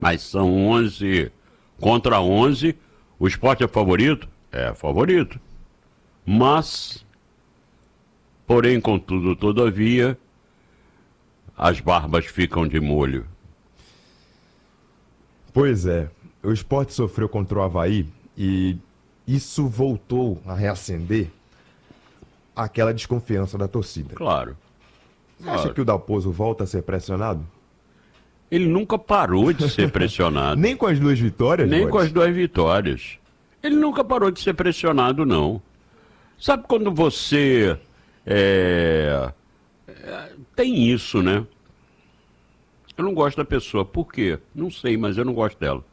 Mas são 11 contra 11. O Sport é favorito? É favorito. Mas, porém, contudo, todavia, as barbas ficam de molho. Pois é, o Sport sofreu contra o Avaí e isso voltou a reacender aquela desconfiança da torcida. Claro. Você acha que o Dalpozo volta a ser pressionado? Ele nunca parou de ser pressionado. Nem com as duas vitórias, Nem Boris? com as duas vitórias. Ele nunca parou de ser pressionado, não. Sabe quando você tem isso, né? Eu não gosto da pessoa. Por quê? Não sei, mas eu não gosto dela.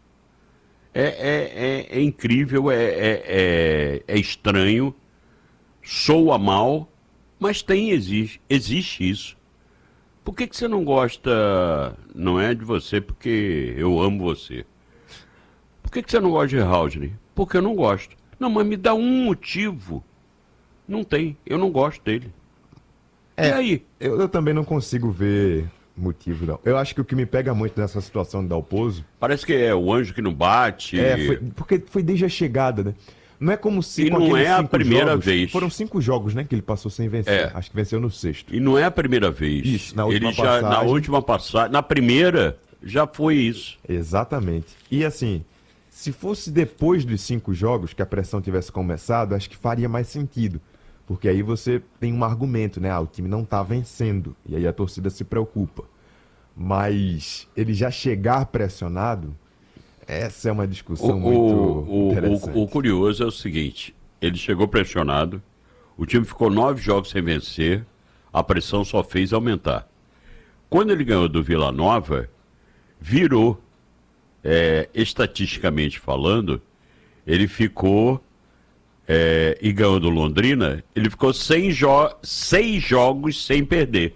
É incrível, é estranho, soa mal, mas existe isso. Por que você não gosta, não é de você porque eu amo você? Por que você não gosta de Haldane? Porque eu não gosto. Não, mas me dá um motivo. Não tem, eu não gosto dele. E aí? Eu também não consigo ver motivo, não. Eu acho que o que me pega muito nessa situação do Dalpozo... Parece que é o anjo que não bate. Porque foi desde a chegada, né? Não é como se... E não é a primeira vez. Foram 5 jogos, né, que ele passou sem vencer. É. Acho que venceu no 6º. E não é a primeira vez. Isso, na última Ele já, passagem. na última passagem, na primeira, já foi isso. Exatamente. E assim, se fosse depois dos 5 jogos que a pressão tivesse começado, acho que faria mais sentido. Porque aí você tem um argumento, né? O time não tá vencendo. E aí a torcida se preocupa. Mas ele já chegar pressionado, essa é uma discussão muito interessante. O curioso é o seguinte, ele chegou pressionado, o time ficou 9 jogos sem vencer, a pressão só fez aumentar. Quando ele ganhou do Vila Nova, virou, estatisticamente falando, ele ficou, e ganhou do Londrina, ele ficou 6 jogos sem perder.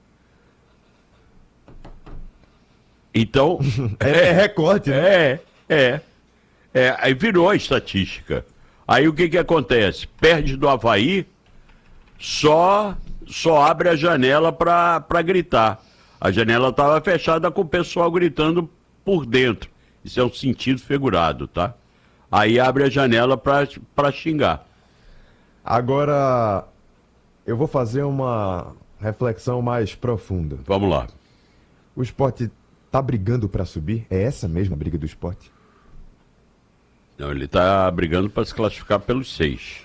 Então... É recorde, né? Aí virou a estatística. Aí o que acontece? Perde do Avaí, só abre a janela para gritar. A janela estava fechada com o pessoal gritando por dentro. Isso é um sentido figurado, tá? Aí abre a janela para xingar. Agora, eu vou fazer uma reflexão mais profunda. Vamos lá. O Sport tá brigando para subir? É essa mesma briga do Sport? Não, ele está brigando para se classificar pelos 6.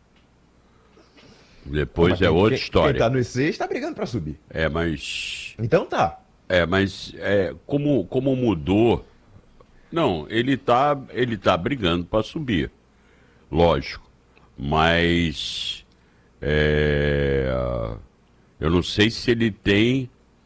Depois outra história. Quem tá nos 6 tá brigando para subir. Mas... Então tá. Mas como mudou... Não, ele tá brigando para subir. Lógico. Mas... eu não sei se ele tem...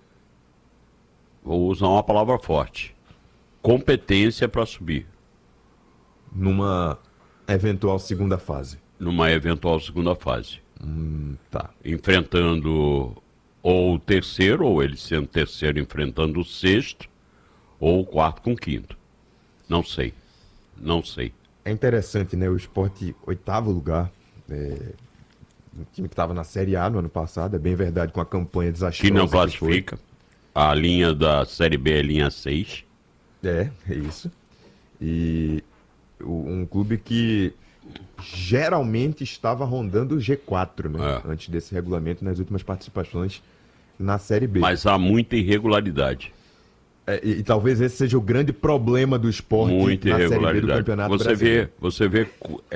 Vou usar uma palavra forte. Competência para subir. Numa eventual segunda fase. Numa eventual segunda fase. Tá. Enfrentando ou o terceiro, ou ele sendo terceiro enfrentando o sexto, ou o quarto com o quinto. Não sei. É interessante, né? O Sport, 8º lugar. O time que estava na Série A no ano passado, é bem verdade, com a campanha desastrosa. Que não classifica. A linha da Série B é linha 6. É isso. E um clube que geralmente estava rondando o G4, né? Antes desse regulamento, nas últimas participações na Série B. Mas há muita irregularidade. E talvez esse seja o grande problema do Sport muita na Série B do irregularidade. Campeonato Brasileiro. Você vê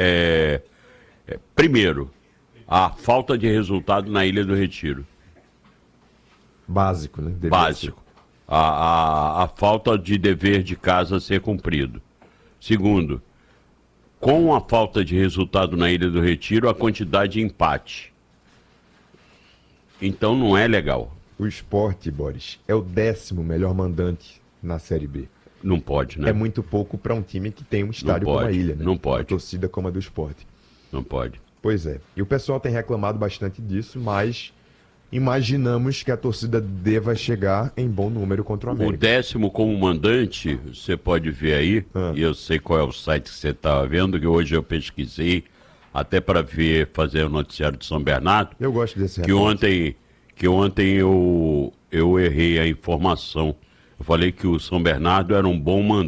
primeiro, a falta de resultado na Ilha do Retiro. Básico, né? Básico. A falta de dever de casa a ser cumprido. Segundo, com a falta de resultado na Ilha do Retiro, a quantidade de empate. Então não é legal. O Sport, Boris, é o 10º melhor mandante na Série B. Não pode, né? É muito pouco para um time que tem um estádio como a Ilha, né? Não pode. Uma torcida como a do Sport. Não pode. Pois é. E o pessoal tem reclamado bastante disso, mas imaginamos que a torcida deva chegar em bom número contra o América. O 10º como mandante, você pode ver aí, e eu sei qual é o site que você estava vendo, que hoje eu pesquisei, até para fazer o noticiário de São Bernardo. Eu gosto desse que ontem eu errei a informação. Eu falei que o São Bernardo era um bom